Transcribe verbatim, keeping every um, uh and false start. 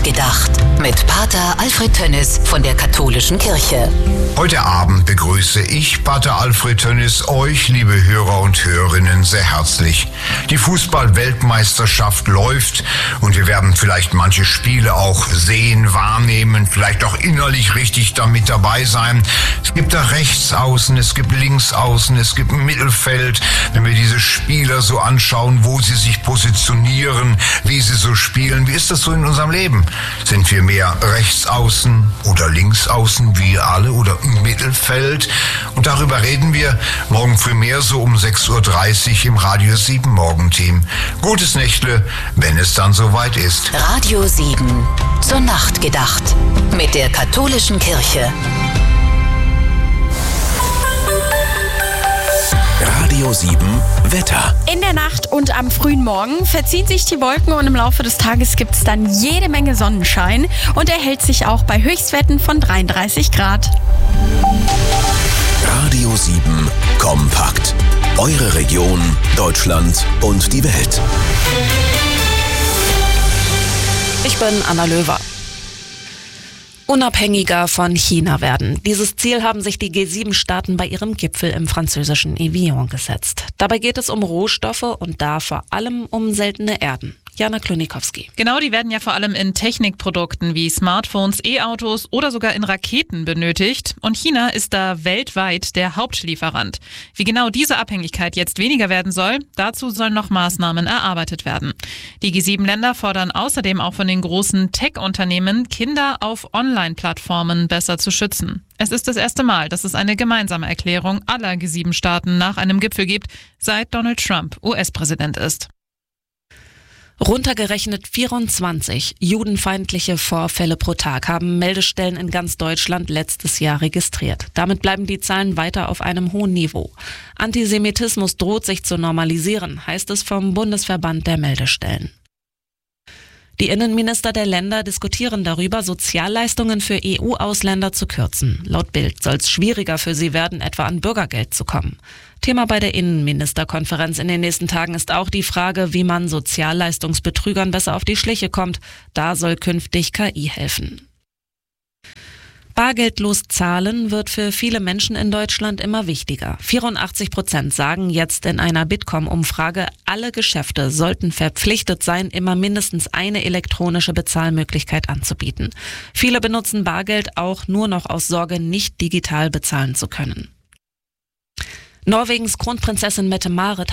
gedacht. Mit Pater Alfred Tönnis von der Katholischen Kirche. Heute Abend begrüße ich, Pater Alfred Tönnis, euch, liebe Hörer und Hörerinnen, sehr herzlich. Die Fußball-Weltmeisterschaft läuft und wir werden vielleicht manche Spiele auch sehen, wahrnehmen, vielleicht auch innerlich richtig damit dabei sein. Es gibt da Rechtsaußen, es gibt Linksaußen, es gibt ein Mittelfeld. Wenn wir diese Spieler so anschauen, wo sie sich positionieren, wie sie so spielen, wie ist das so in unserem Leben? Sind wir mehr Rechtsaußen oder Linksaußen wie alle oder im Mittelfeld? Und darüber reden wir morgen früh mehr so um sechs Uhr dreißig im Radio sieben Morgenteam. Gutes Nächtle, wenn es dann soweit ist. Radio sieben, zur Nacht gedacht. Mit der Katholischen Kirche. Radio sieben Wetter. In der Nacht und am frühen Morgen verziehen sich die Wolken und im Laufe des Tages gibt es dann jede Menge Sonnenschein und er hält sich auch bei Höchstwerten von dreiunddreißig Grad. Radio sieben kompakt. Eure Region, Deutschland und die Welt. Ich bin Anna Löwer. Unabhängiger von China werden. Dieses Ziel haben sich die G sieben Staaten bei ihrem Gipfel im französischen Evian gesetzt. Dabei geht es um Rohstoffe und da vor allem um seltene Erden. Jana Klonikowski. Genau, die werden ja vor allem in Technikprodukten wie Smartphones, E-Autos oder sogar in Raketen benötigt. Und China ist da weltweit der Hauptlieferant. Wie genau diese Abhängigkeit jetzt weniger werden soll, dazu sollen noch Maßnahmen erarbeitet werden. Die G sieben Länder fordern außerdem auch von den großen Tech-Unternehmen, Kinder auf Online-Plattformen besser zu schützen. Es ist das erste Mal, dass es eine gemeinsame Erklärung aller G sieben Staaten nach einem Gipfel gibt, seit Donald Trump U S-Präsident ist. Runtergerechnet vierundzwanzig judenfeindliche Vorfälle pro Tag haben Meldestellen in ganz Deutschland letztes Jahr registriert. Damit bleiben die Zahlen weiter auf einem hohen Niveau. Antisemitismus droht sich zu normalisieren, heißt es vom Bundesverband der Meldestellen. Die Innenminister der Länder diskutieren darüber, Sozialleistungen für E U-Ausländer zu kürzen. Laut Bild soll es schwieriger für sie werden, etwa an Bürgergeld zu kommen. Thema bei der Innenministerkonferenz in den nächsten Tagen ist auch die Frage, wie man Sozialleistungsbetrügern besser auf die Schliche kommt. Da soll künftig K I helfen. Bargeldlos zahlen wird für viele Menschen in Deutschland immer wichtiger. vierundachtzig Prozent sagen jetzt in einer Bitkom-Umfrage, alle Geschäfte sollten verpflichtet sein, immer mindestens eine elektronische Bezahlmöglichkeit anzubieten. Viele benutzen Bargeld auch nur noch aus Sorge, nicht digital bezahlen zu können. Norwegens Kronprinzessin Mette-Marit